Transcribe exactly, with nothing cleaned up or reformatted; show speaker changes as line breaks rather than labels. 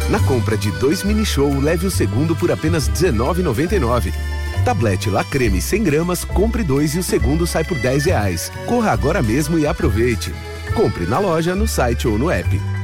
Na compra de dois mini show, leve o segundo por apenas dezenove reais e noventa e nove centavos. Tablete La Creme cem gramas, compre dois e o segundo sai por dez reais. Corra agora mesmo e aproveite. Compre na loja, no site ou no app.